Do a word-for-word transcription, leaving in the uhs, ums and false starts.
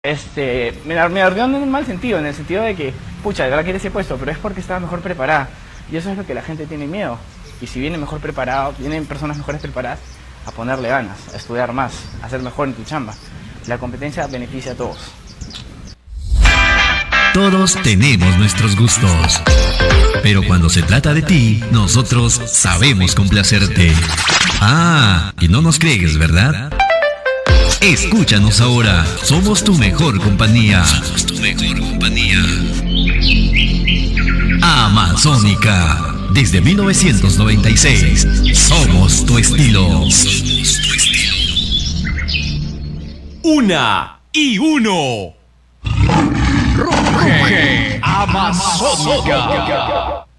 Este, me, la- me ardió en el mal sentido, en el sentido de que, pucha, de verdad quiere ese puesto, pero es porque estaba mejor preparada. Y eso es lo que la gente tiene miedo. Y si viene mejor preparado, vienen personas mejores preparadas, a ponerle ganas, a estudiar más, a ser mejor en tu chamba. La competencia beneficia a todos. Todos tenemos nuestros gustos, pero cuando se trata de ti, nosotros sabemos complacerte. Ah, y no nos crees, ¿verdad? Escúchanos ahora, somos tu mejor compañía. Somos tu mejor compañía. Amazónica, desde mil novecientos noventa y seis, somos tu estilo. Somos tu estilo. Una y uno. Ruge Amazónica.